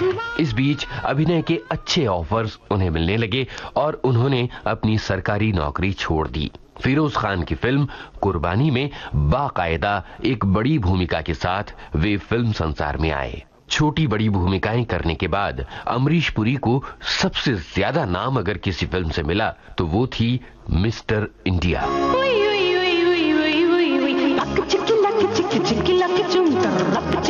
इस बीच अभिनय के अच्छे ऑफर्स उन्हें मिलने लगे और उन्होंने अपनी सरकारी नौकरी छोड़ दी। फिरोज खान की फिल्म कुर्बानी में बाकायदा एक बड़ी भूमिका के साथ वे फिल्म संसार में आए। छोटी बड़ी भूमिकाएं करने के बाद अमरीश पुरी को सबसे ज्यादा नाम अगर किसी फिल्म से मिला तो वो थी मिस्टर इंडिया।